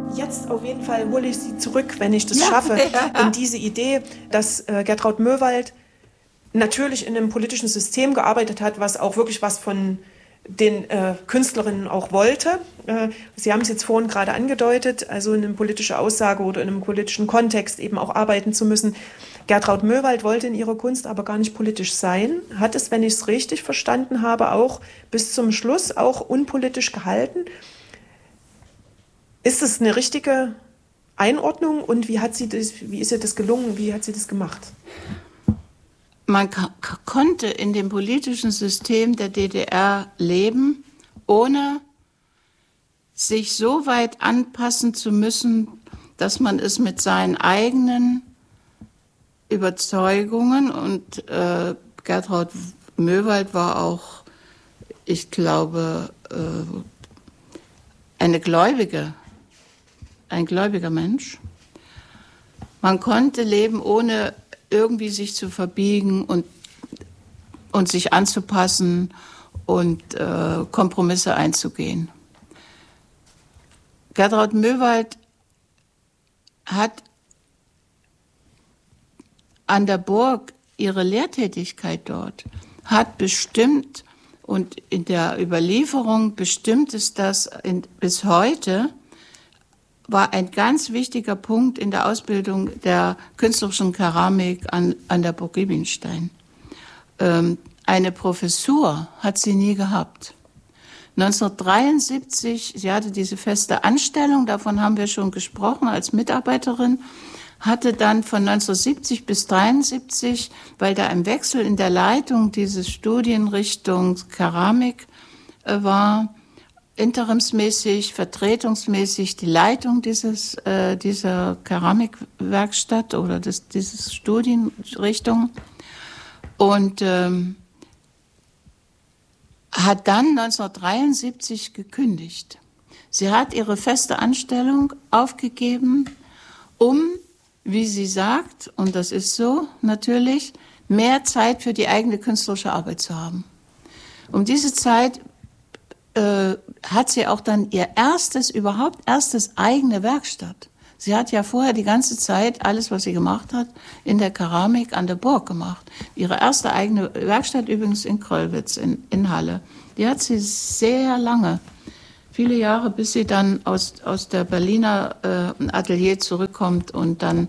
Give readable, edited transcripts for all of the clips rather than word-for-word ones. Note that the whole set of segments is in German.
Jetzt auf jeden Fall hole ich Sie zurück, wenn ich das schaffe, in diese Idee, dass Gertraud Möwald natürlich in einem politischen System gearbeitet hat, was auch wirklich was von den Künstlerinnen auch wollte. Sie haben es jetzt vorhin gerade angedeutet, also in einer politischen Aussage oder in einem politischen Kontext eben auch arbeiten zu müssen. Gertraud Möwald wollte in ihrer Kunst aber gar nicht politisch sein, hat es, wenn ich es richtig verstanden habe, auch bis zum Schluss auch unpolitisch gehalten. Ist es eine richtige Einordnung und wie ist ihr das gelungen, wie hat sie das gemacht? Man konnte in dem politischen System der DDR leben, ohne sich so weit anpassen zu müssen, dass man es mit seinen eigenen Überzeugungen und Gertraud Möwald war auch, ich glaube, ein gläubiger Mensch. Man konnte leben, ohne irgendwie sich zu verbiegen und sich anzupassen und Kompromisse einzugehen. Gertraud Möwald hat an der Burg ihre Lehrtätigkeit dort, hat bestimmt, und in der Überlieferung bestimmt es das bis heute, war ein ganz wichtiger Punkt in der Ausbildung der künstlerischen Keramik an der Burg Giebinstein. Eine Professur hat sie nie gehabt. 1973, sie hatte diese feste Anstellung, davon haben wir schon gesprochen, als Mitarbeiterin, hatte dann von 1970 bis 1973, weil da ein Wechsel in der Leitung dieses Studienrichtung Keramik war, interimsmäßig, vertretungsmäßig die Leitung dieser Keramikwerkstatt oder dieses Studienrichtung und hat dann 1973 gekündigt. Sie hat ihre feste Anstellung aufgegeben, um, wie sie sagt, und das ist so natürlich, mehr Zeit für die eigene künstlerische Arbeit zu haben. Um diese Zeit hat sie auch dann ihr erstes eigene Werkstatt. Sie hat ja vorher die ganze Zeit alles, was sie gemacht hat, in der Keramik an der Burg gemacht. Ihre erste eigene Werkstatt übrigens in Kröllwitz in Halle. Die hat sie sehr lange, viele Jahre, bis sie dann aus der Berliner Atelier zurückkommt und dann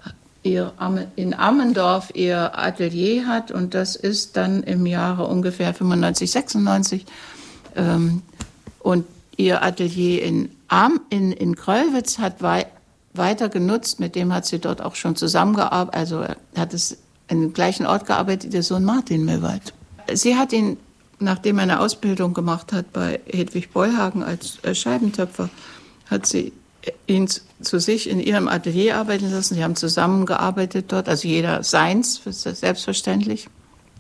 in Ammendorf ihr Atelier hat. Und das ist dann im Jahre ungefähr 95, 96. Und ihr Atelier in Kröllwitz hat weiter genutzt, mit dem hat sie dort auch schon zusammengearbeitet, also hat es in dem gleichen Ort gearbeitet, der Sohn Martin Möwald. Sie hat ihn, nachdem er eine Ausbildung gemacht hat bei Hedwig Bollhagen als Scheibentöpfer, hat sie ihn zu sich in ihrem Atelier arbeiten lassen. Sie haben zusammengearbeitet dort, also jeder seins, selbstverständlich.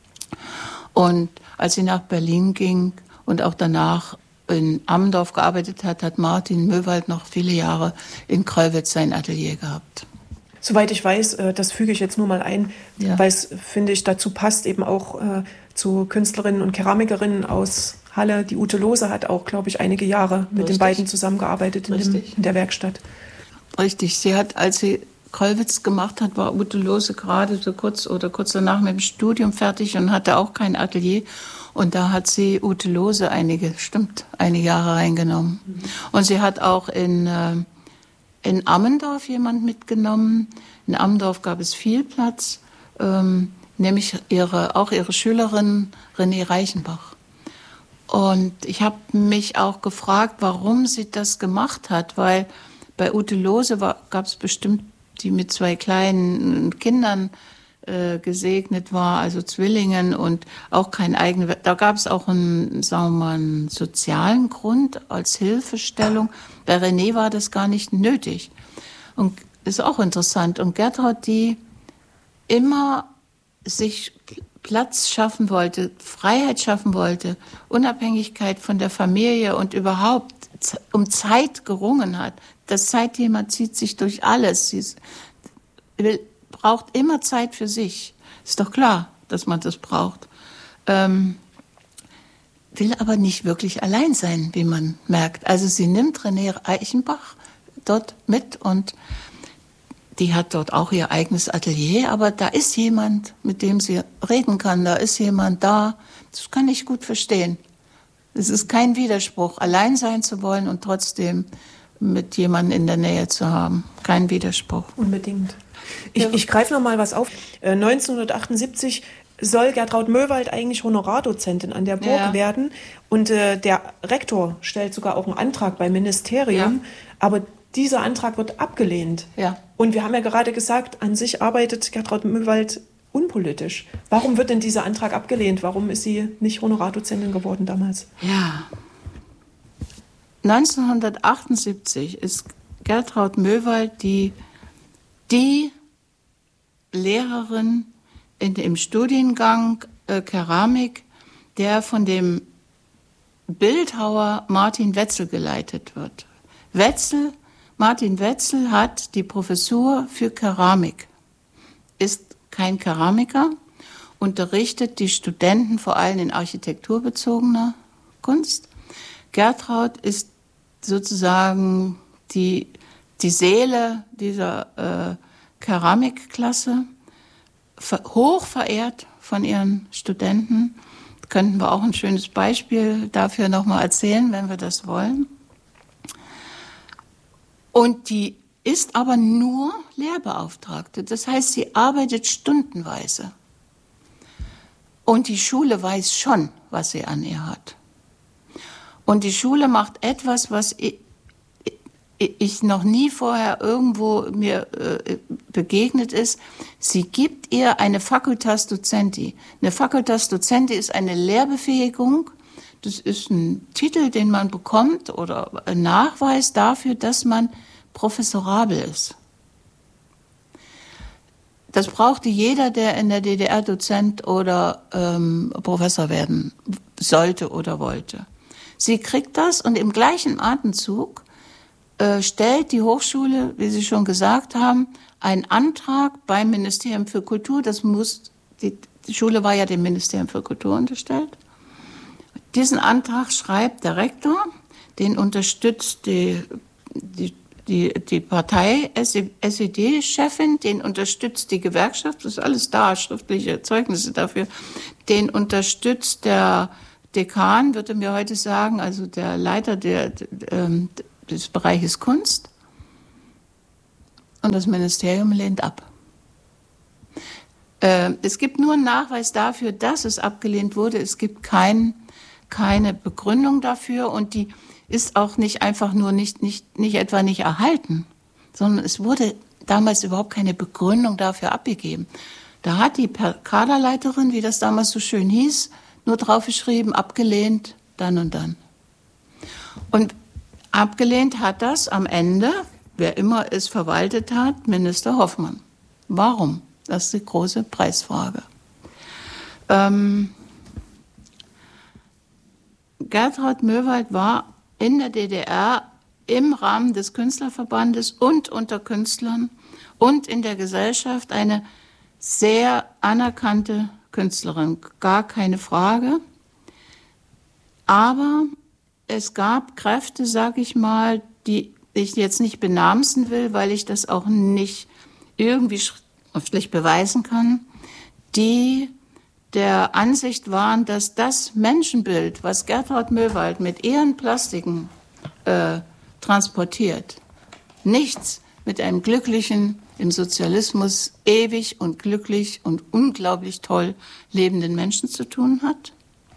Und als sie nach Berlin ging, und auch danach in Ammendorf gearbeitet hat Martin Möwald noch viele Jahre in Kröllwitz sein Atelier gehabt. Soweit ich weiß, das füge ich jetzt nur mal ein, weil es, finde ich, dazu passt, eben auch zu Künstlerinnen und Keramikerinnen aus Halle. Die Ute Lohse hat auch, glaube ich, einige Jahre mit den beiden zusammengearbeitet in der Werkstatt. Richtig, sie hat, als sie Kröllwitz gemacht hat, war Ute Lohse gerade so kurz danach mit dem Studium fertig und hatte auch kein Atelier. Und da hat sie Ute Lohse einige Jahre reingenommen. Mhm. Und sie hat auch in Ammendorf jemand mitgenommen. In Ammendorf gab es viel Platz, nämlich ihre Schülerin Renée Reichenbach. Und ich habe mich auch gefragt, warum sie das gemacht hat, weil bei Ute Lohse gab es bestimmt, die mit 2 kleinen Kindern gesegnet war, also Zwillingen und auch kein eigenes. Da gab es auch einen sozialen Grund als Hilfestellung. Bei René war das gar nicht nötig. Und ist auch interessant. Und Gertraud, die immer sich Platz schaffen wollte, Freiheit schaffen wollte, Unabhängigkeit von der Familie und überhaupt um Zeit gerungen hat. Das Zeitthema zieht sich durch alles. Sie braucht immer Zeit für sich. Ist doch klar, dass man das braucht. Will aber nicht wirklich allein sein, wie man merkt. Also sie nimmt Renée Reichenbach dort mit und die hat dort auch ihr eigenes Atelier, aber da ist jemand, mit dem sie reden kann, da ist jemand da. Das kann ich gut verstehen. Es ist kein Widerspruch, allein sein zu wollen und trotzdem mit jemandem in der Nähe zu haben. Kein Widerspruch. Unbedingt. Ich greife noch mal was auf. 1978 soll Gertraud Möwald eigentlich Honorardozentin an der Burg werden. Und der Rektor stellt sogar auch einen Antrag beim Ministerium. Aber dieser Antrag wird abgelehnt. Ja. Und wir haben ja gerade gesagt, an sich arbeitet Gertraud Möwald unpolitisch. Warum wird denn dieser Antrag abgelehnt? Warum ist sie nicht Honorardozentin geworden damals? Ja. 1978 ist Gertraud Möwald die Lehrerin im Studiengang Keramik, der von dem Bildhauer Martin Wetzel geleitet wird. Martin Wetzel hat die Professur für Keramik, ist kein Keramiker, unterrichtet die Studenten vor allem in architekturbezogener Kunst. Gertraud ist sozusagen die Seele dieser Keramikklasse, hoch verehrt von ihren Studenten. Könnten wir auch ein schönes Beispiel dafür nochmal erzählen, wenn wir das wollen. Und die ist aber nur Lehrbeauftragte. Das heißt, sie arbeitet stundenweise. Und die Schule weiß schon, was sie an ihr hat. Und die Schule macht etwas, was ich noch nie vorher irgendwo mir begegnet ist. Sie gibt ihr eine Facultas Docenti. Eine Facultas Docenti ist eine Lehrbefähigung. Das ist ein Titel, den man bekommt oder ein Nachweis dafür, dass man professorabel ist. Das brauchte jeder, der in der DDR Dozent oder Professor werden sollte oder wollte. Sie kriegt das und im gleichen Atemzug stellt die Hochschule, wie Sie schon gesagt haben, einen Antrag beim Ministerium für Kultur. Die Schule war ja dem Ministerium für Kultur unterstellt. Diesen Antrag schreibt der Rektor, den unterstützt die Partei, SED-Chefin, den unterstützt die Gewerkschaft, das ist alles da, schriftliche Zeugnisse dafür, den unterstützt der Dekan, würde mir heute sagen, also der Leiter des Bereiches Kunst, und das Ministerium lehnt ab. Es gibt nur einen Nachweis dafür, dass es abgelehnt wurde. Es gibt keine Begründung dafür und die ist auch nicht einfach nur nicht etwa nicht erhalten, sondern es wurde damals überhaupt keine Begründung dafür abgegeben. Da hat die Kaderleiterin, wie das damals so schön hieß, nur draufgeschrieben, abgelehnt, dann und dann. Und abgelehnt hat das am Ende, wer immer es verwaltet hat, Minister Hoffmann. Warum? Das ist die große Preisfrage. Gertraud Möwald war in der DDR im Rahmen des Künstlerverbandes und unter Künstlern und in der Gesellschaft eine sehr anerkannte Künstlerin, gar keine Frage. Aber es gab Kräfte, sage ich mal, die ich jetzt nicht benamsen will, weil ich das auch nicht irgendwie schriftlich beweisen kann, die der Ansicht waren, dass das Menschenbild, was Gertraud Möwald mit ihren Plastiken transportiert, nichts mit einem glücklichen, im Sozialismus ewig und glücklich und unglaublich toll lebenden Menschen zu tun hat,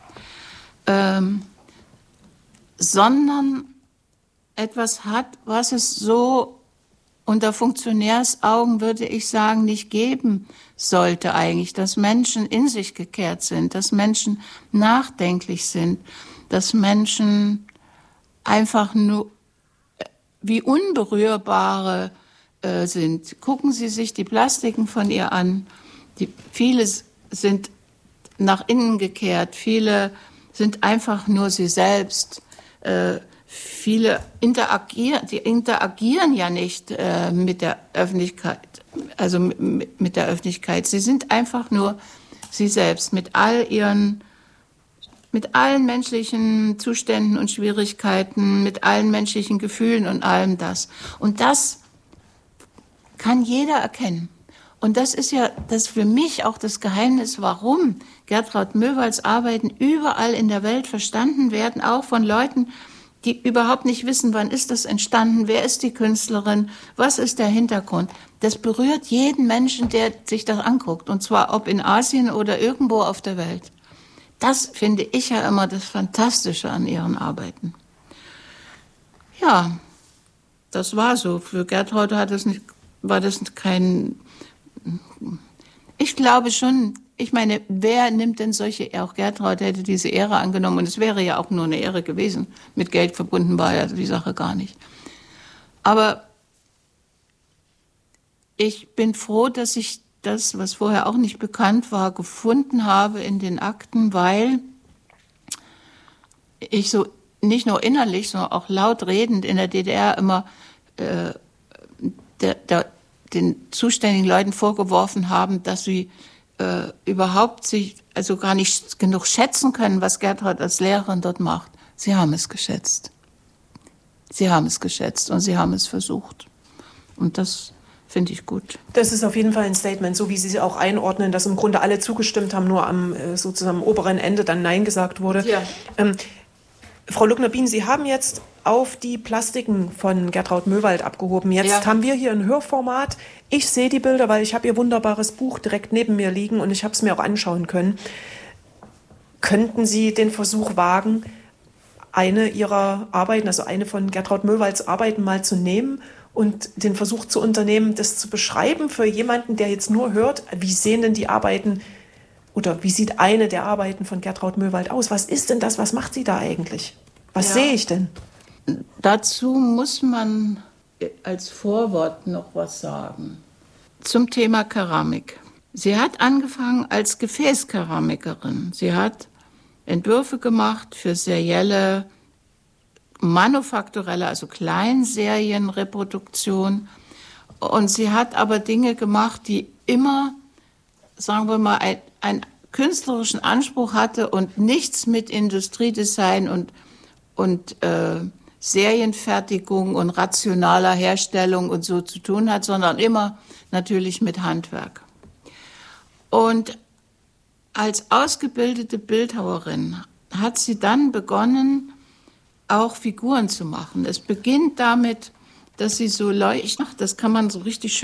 sondern etwas hat, was es so unter Funktionärsaugen, würde ich sagen, nicht geben sollte eigentlich, dass Menschen in sich gekehrt sind, dass Menschen nachdenklich sind, dass Menschen einfach nur wie Unberührbare sind. Gucken Sie sich die Plastiken von ihr an. Viele sind nach innen gekehrt, viele sind einfach nur sie selbst. Viele interagieren ja nicht mit der Öffentlichkeit, also mit der Öffentlichkeit. Sie sind einfach nur sie selbst mit all ihren mit allen menschlichen Zuständen und Schwierigkeiten, mit allen menschlichen Gefühlen und allem das. Und das kann jeder erkennen. Und das ist ja das für mich auch das Geheimnis, warum Gertraud Möwalds Arbeiten überall in der Welt verstanden werden, auch von Leuten, die überhaupt nicht wissen, wann ist das entstanden, wer ist die Künstlerin, was ist der Hintergrund. Das berührt jeden Menschen, der sich das anguckt, und zwar ob in Asien oder irgendwo auf der Welt. Das finde ich ja immer das Fantastische an ihren Arbeiten. Ja, das war so. Für Gertraud war das kein... Ich glaube schon, ich meine, wer nimmt denn solche, auch Gertraud hätte diese Ehre angenommen, und es wäre ja auch nur eine Ehre gewesen, mit Geld verbunden war ja die Sache gar nicht. Aber ich bin froh, dass ich das, was vorher auch nicht bekannt war, gefunden habe in den Akten, weil ich so nicht nur innerlich, sondern auch laut redend in der DDR immer den zuständigen Leuten vorgeworfen haben, dass sie überhaupt sich also gar nicht genug schätzen können, was Gertraud als Lehrerin dort macht. Sie haben es geschätzt. Sie haben es geschätzt und sie haben es versucht. Und das finde ich gut. Das ist auf jeden Fall ein Statement, so wie Sie auch einordnen, dass im Grunde alle zugestimmt haben, nur am sozusagen oberen Ende dann Nein gesagt wurde. Ja. Frau Luckner-Bien, Sie haben jetzt auf die Plastiken von Gertraud Möwald abgehoben. Jetzt haben wir hier ein Hörformat. Ich sehe die Bilder, weil ich habe Ihr wunderbares Buch direkt neben mir liegen und ich habe es mir auch anschauen können. Könnten Sie den Versuch wagen, eine Ihrer Arbeiten, also eine von Gertraud Möwalds Arbeiten mal zu nehmen und den Versuch zu unternehmen, das zu beschreiben für jemanden, der jetzt nur hört, wie sehen denn die Arbeiten oder wie sieht eine der Arbeiten von Gertraud Möwald aus? Was ist denn das? Was macht sie da eigentlich? Was sehe ich denn? Dazu muss man als Vorwort noch was sagen. Zum Thema Keramik. Sie hat angefangen als Gefäßkeramikerin. Sie hat Entwürfe gemacht für serielle, manufakturelle, also Kleinserienreproduktion. Und sie hat aber Dinge gemacht, die immer, sagen wir mal, einen künstlerischen Anspruch hatte und nichts mit Industriedesign und Serienfertigung und rationaler Herstellung und so zu tun hat, sondern immer natürlich mit Handwerk. Und als ausgebildete Bildhauerin hat sie dann begonnen, auch Figuren zu machen. Es beginnt damit, dass sie so leuchtet, das kann man so richtig schön